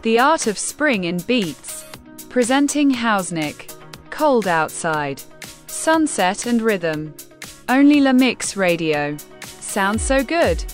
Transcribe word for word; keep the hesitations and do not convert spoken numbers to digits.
The Art of Spring in Beats. Presenting Hausnick. Cold Outside. Sunset and Rhythm. Only La Mix Radio. Sounds so good.